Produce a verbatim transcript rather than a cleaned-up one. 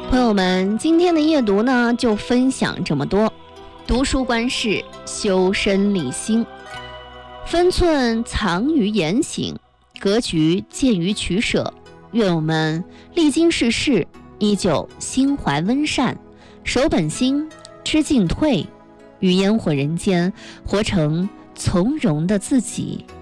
朋友们，今天的夜读呢，就分享这么多。读书观世，修身立心，分寸藏于言行，格局见于取舍。愿我们历经世事，依旧心怀温善，守本心，知进退，于烟火人间，活成从容的自己。